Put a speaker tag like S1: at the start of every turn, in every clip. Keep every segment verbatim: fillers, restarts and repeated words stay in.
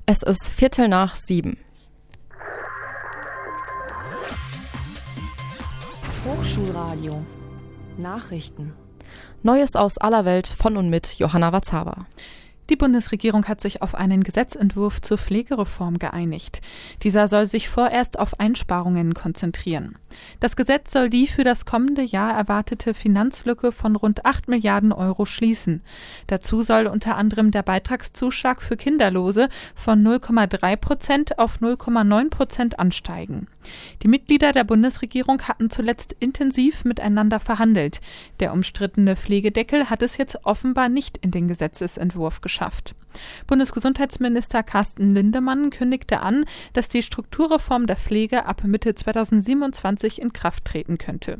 S1: Es ist Viertel nach sieben.
S2: Hochschulradio. Nachrichten.
S1: Neues aus aller Welt von und mit Johanna Watzava.
S3: Die Bundesregierung hat sich auf einen Gesetzentwurf zur Pflegereform geeinigt. Dieser soll sich vorerst auf Einsparungen konzentrieren. Das Gesetz soll die für das kommende Jahr erwartete Finanzlücke von rund acht Milliarden Euro schließen. Dazu soll unter anderem der Beitragszuschlag für Kinderlose von null Komma drei Prozent auf null Komma neun Prozent ansteigen. Die Mitglieder der Bundesregierung hatten zuletzt intensiv miteinander verhandelt. Der umstrittene Pflegedeckel hat es jetzt offenbar nicht in den Gesetzesentwurf geschafft. Bundesgesundheitsminister Carsten Lindemann kündigte an, dass die Strukturreform der Pflege ab Mitte zweitausendsiebenundzwanzig in Kraft treten könnte.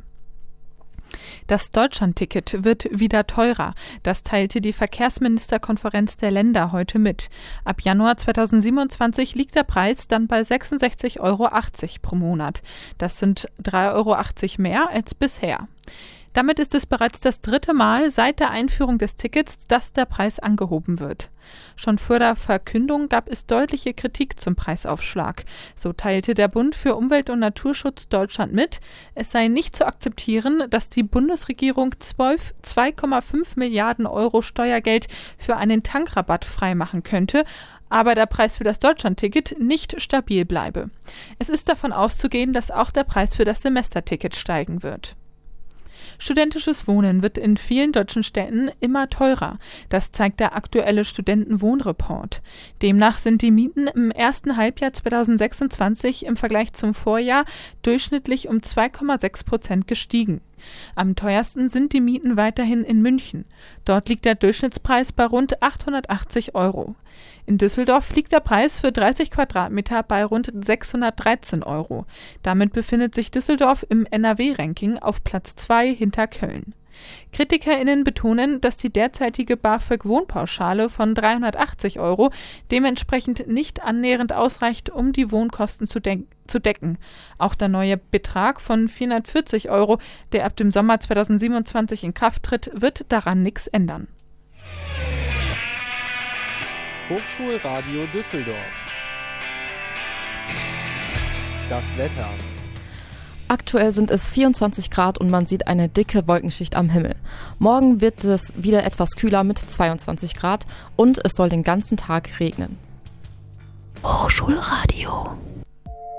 S3: Das Deutschlandticket wird wieder teurer. Das teilte die Verkehrsministerkonferenz der Länder heute mit. Ab Januar zweitausendsiebenundzwanzig liegt der Preis dann bei sechsundsechzig Euro achtzig pro Monat. Das sind drei Euro achtzig mehr als bisher. Damit ist es bereits das dritte Mal seit der Einführung des Tickets, dass der Preis angehoben wird. Schon vor der Verkündung gab es deutliche Kritik zum Preisaufschlag. So teilte der Bund für Umwelt- und Naturschutz Deutschland mit, es sei nicht zu akzeptieren, dass die Bundesregierung zwei Komma fünf Milliarden Euro Steuergeld für einen Tankrabatt freimachen könnte, aber der Preis für das Deutschlandticket nicht stabil bleibe. Es ist davon auszugehen, dass auch der Preis für das Semesterticket steigen wird. Studentisches Wohnen wird in vielen deutschen Städten immer teurer. Das zeigt der aktuelle Studentenwohnreport. Demnach sind die Mieten im ersten Halbjahr zweitausendsechsundzwanzig im Vergleich zum Vorjahr durchschnittlich um zwei Komma sechs Prozent gestiegen. Am teuersten sind die Mieten weiterhin in München. Dort liegt der Durchschnittspreis bei rund achthundertachtzig Euro. In Düsseldorf liegt der Preis für dreißig Quadratmeter bei rund sechshundertdreizehn Euro. Damit befindet sich Düsseldorf im N R W-Ranking auf Platz zwei hinter Köln. KritikerInnen betonen, dass die derzeitige BAföG-Wohnpauschale von dreihundertachtzig Euro dementsprechend nicht annähernd ausreicht, um die Wohnkosten zu, de- zu decken. Auch der neue Betrag von vierhundertvierzig Euro, der ab dem Sommer zweitausendsiebenundzwanzig in Kraft tritt, wird daran nichts ändern.
S4: Hochschulradio Düsseldorf. Das Wetter.
S1: Aktuell sind es vierundzwanzig Grad und man sieht eine dicke Wolkenschicht am Himmel. Morgen wird es wieder etwas kühler mit zweiundzwanzig Grad und es soll den ganzen Tag regnen.
S2: Hochschulradio.